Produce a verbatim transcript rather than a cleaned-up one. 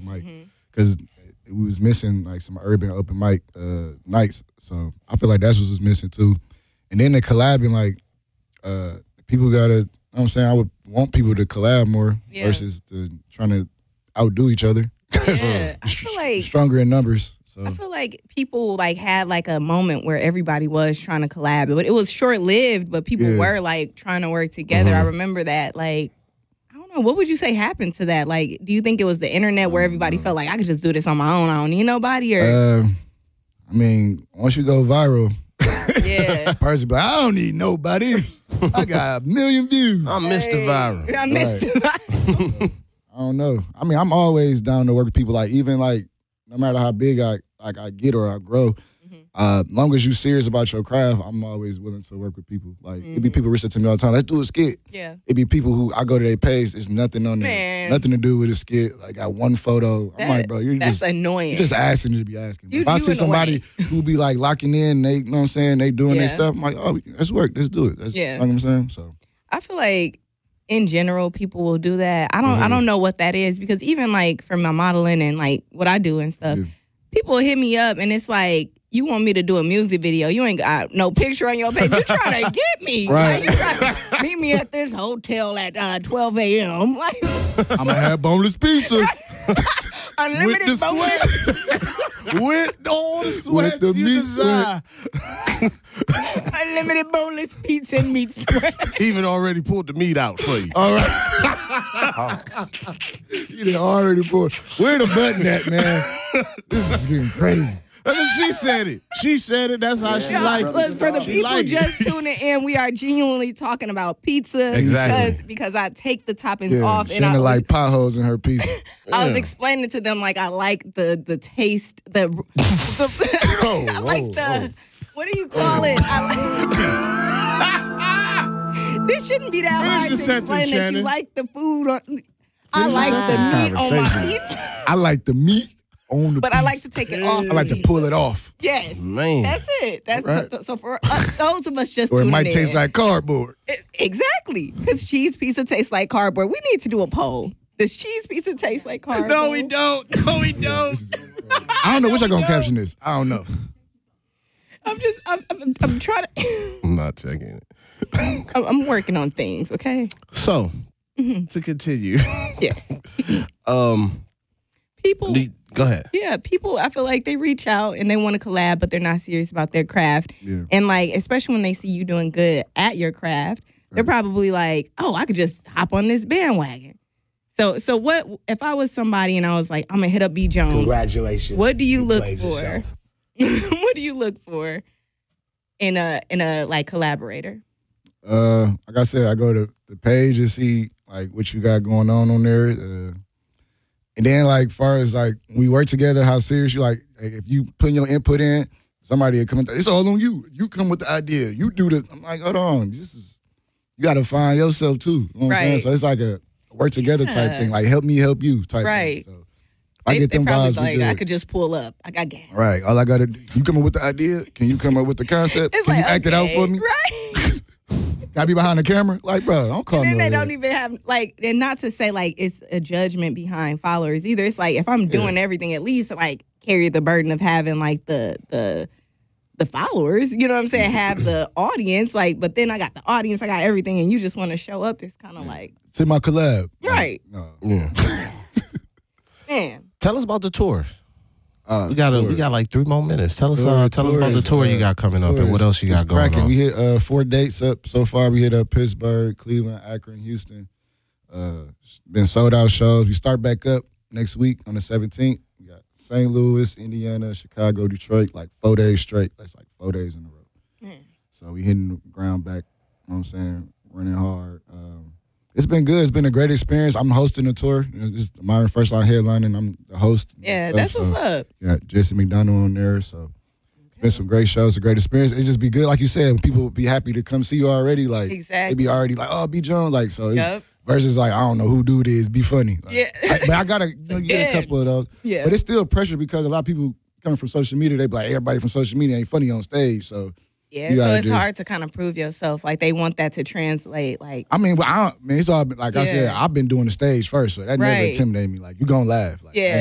open mic because mm-hmm. we was missing like some urban open mic uh, nights. So I feel like that's what was missing too. And then the collabing, like uh, people gotta. You know what I'm saying I would want people to collab more yeah. versus to trying to outdo each other. Yeah, so, I feel like stronger in numbers. So. I feel like people like had like a moment where everybody was trying to collab, but it was short lived. But people yeah. were like trying to work together. Mm-hmm. I remember that. Like, I don't know, what would you say happened to that? Like, do you think it was the internet where everybody felt like I could just do this on my own? I don't need nobody. Or uh, I mean, once you go viral, yeah, person, but I don't need nobody. I got a million views. I'm Mister Hey, Viral. I missed Right. it. I don't know. I mean, I'm always down to work with people. Like even like no matter how big I like I get or I grow, mm-hmm. uh, long as you serious about your craft, I'm always willing to work with people. Like mm-hmm. it be people reach out to me all the time. Let's do a skit. Yeah. It be people who I go to their page. There's nothing on there. Man. Nothing to do with a skit. Like got one photo. That, I'm like, bro, you're that's just annoying. You're just asking to be asking. You, if I you see somebody who be like locking in, they you know what I'm saying, they doing yeah. their stuff. I'm like, oh, let's work. Let's do it. That's, yeah. You know what I'm saying. So I feel like in general, people will do that. I don't mm-hmm. I don't know what that is because even like for my modeling and like what I do and stuff, yeah. people hit me up and it's like, you want me to do a music video. You ain't got no picture on your page. You trying to get me. Right. Like, you trying to meet me at this hotel at uh, twelve a.m. Like, I'm going to have boneless pizza. Unlimited With the boneless. With all the sweats With the you meat desire. Unlimited boneless pizza and meat sweats. Even already pulled the meat out for you. All right. You done already poured. Where the button at, man? This is getting crazy. She said it. She said it. That's how she Yo, liked it. look, for the She people liked it. just tuning in, we are genuinely talking about pizza Exactly. because, because I take the toppings Yeah, off she and I done was, like potholes in her pizza. I was Yeah. explaining to them like I like the the taste, the, the Oh, I like whoa, the what do you call it? I like, this shouldn't be that Finish hard the to sentence, explain that Shannon. you like the food. On, I Finish like the the meat on my conversation. pizza, I like the meat on the but piece. I like to take it off. I like to pull it off. Yes, Man. that's it. That's Right. so, so for us, those of us just Or it tuning might in. taste like cardboard. It- exactly, because cheese pizza tastes like cardboard. We need to do a poll. Does cheese pizza taste like cardboard? No, we don't. No, we don't. I don't know which I gonna caption this. I don't know. I'm just, I'm, I'm, I'm trying to. I'm not checking it. I'm, I'm working on things. Okay. So, Mm-hmm. to continue, Yes. um, People. the- go ahead. Yeah, people. I feel like they reach out and they want to collab, but they're not serious about their craft. Yeah. And like, especially when they see you doing good at your craft, they're probably like, "Oh, I could just hop on this bandwagon." So, so what if I was somebody and I was like, "I'm gonna hit up B Jones." Congratulations. What do you, You look played for? yourself. What do you look for in a in a like collaborator? Uh, like I said, I go to the page and see like what you got going on on there. Uh, and then like far as like when we work together, how serious you like, like if you put your input in, somebody will come in, it's all on you. You come with the idea. You do the I'm like, hold on, this is you gotta find yourself too. You know what I'm saying? Right. So it's like a work together type Yeah. thing. Like help me help you type Right. thing. So I They, get they them probably vibes. we like, good. I could just pull up. I got gas. Right. All I gotta do, you come up with the idea? Can you come up with the concept? It's Can like, you act it out okay, for me? Right. Can I be behind the camera? Like, bro, don't call And me. then they over don't there. even have like, and not to say like it's a judgment behind followers either. It's like if I'm doing everything, at least like carry the burden of having like the the the followers. You know what I'm saying? Have the audience. Like, but then I got the audience, I got everything, and you just want to show up. It's kind of like, It's in my collab. right, No. Yeah. man. Tell us about the tour. Uh, We got a, tour. we got like three more minutes. Tell us, Tour, uh, tell us about the tours, tour you uh, got coming up and tours. what else you got It's going cracking. on. We hit uh, four dates up so far. We hit up Pittsburgh, Cleveland, Akron, Houston. Uh, it's been sold out shows. We start back up next week on the seventeenth. We got Saint Louis, Indiana, Chicago, Detroit, like four days straight. That's like four days in a row. Man. So we hitting the ground back, you know what I'm saying, running hard. Um, it's been good. It's been a great experience. I'm hosting the tour. It's my first line headlining. I'm the host. and Yeah, stuff, that's what's so up. Got Jesse McDonough on there. So it's been some great shows, a great experience. It just be good. Like you said, people be happy to come see you already. Like, Exactly. they be already like, oh, B. Jones. Like, so it's Yup. versus like, I don't know who dude is. Be funny. Like, Yeah. I, but I got to you know, get a couple of those. Yeah. But it's still pressure because a lot of people coming from social media, they be like, everybody from social media ain't funny on stage. So, Yeah, you so gotta it's just- hard to kind of prove yourself. Like they want that to translate. Like, I mean, but I don't, man, it's all been, like I said, Yeah. I've been doing the stage first, so that never Right. intimidated me. Like, you gonna laugh. Like, Yeah.